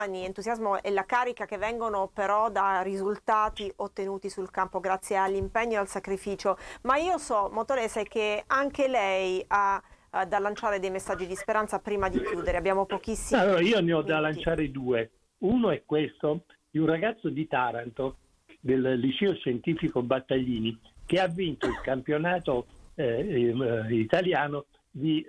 entusiasmo e la carica che vengono però da risultati ottenuti sul campo grazie all'impegno e al sacrificio. Ma io so, Motolese, che anche lei ha da lanciare dei messaggi di speranza prima di chiudere. Abbiamo pochissimi Allora, io ne ho da minuti. lanciare due. Uno è questo, di un ragazzo di Taranto, del liceo scientifico Battaglini, che ha vinto il campionato italiano di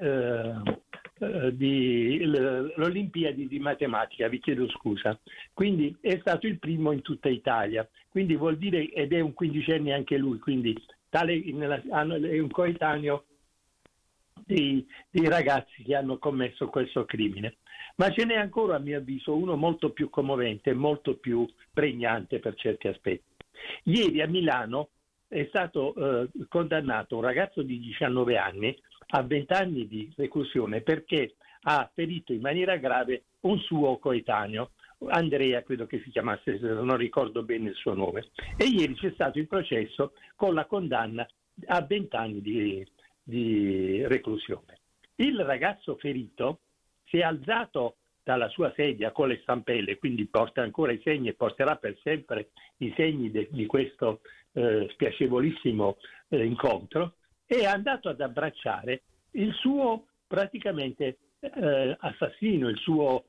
l'Olimpiadi di matematica, vi chiedo scusa. Quindi è stato il primo in tutta Italia. Quindi vuol dire, ed è un quindicenne anche lui, quindi tale è un coetaneo dei ragazzi che hanno commesso questo crimine. Ma ce n'è ancora, a mio avviso, uno molto più commovente e molto più pregnante per certi aspetti. Ieri a Milano è stato condannato un ragazzo di 19 anni a 20 anni di reclusione perché ha ferito in maniera grave un suo coetaneo, Andrea credo che si chiamasse, non ricordo bene il suo nome, e ieri c'è stato il processo con la condanna a 20 anni di reclusione. Il ragazzo ferito si è alzato dalla sua sedia con le stampelle, quindi porta ancora i segni e porterà per sempre i segni di questo spiacevolissimo incontro, e è andato ad abbracciare il suo praticamente assassino, il suo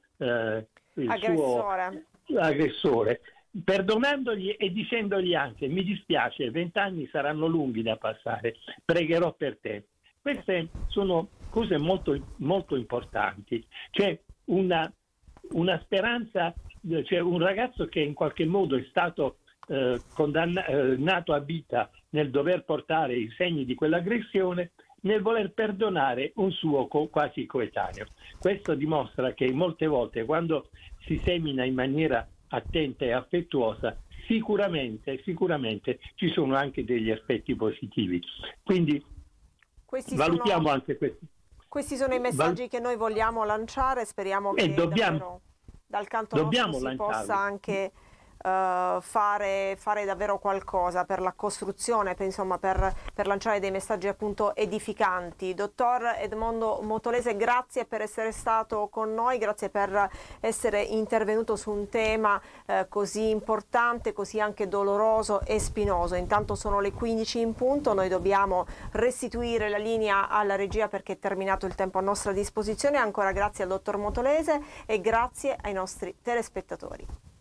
aggressore, perdonandogli e dicendogli anche: mi dispiace, 20 anni saranno lunghi da passare, pregherò per te. Queste sono cose molto, molto importanti. C'è una speranza, c'è un ragazzo che in qualche modo è stato condannato a vita nel dover portare i segni di quell'aggressione, nel voler perdonare un suo quasi coetaneo. Questo dimostra che molte volte, quando si semina in maniera attenta e affettuosa, sicuramente ci sono anche degli aspetti positivi. Quindi valutiamo anche questo. Questi sono i messaggi che noi vogliamo lanciare, speriamo che davvero dal canto nostro si possa anche fare davvero qualcosa per la costruzione, per lanciare dei messaggi appunto edificanti. Dottor Edmondo Motolese, grazie per essere stato con noi, grazie per essere intervenuto su un tema così importante, così anche doloroso e spinoso. Intanto sono le 15 in punto, noi dobbiamo restituire la linea alla regia perché è terminato il tempo a nostra disposizione. Ancora grazie al dottor Motolese e grazie ai nostri telespettatori.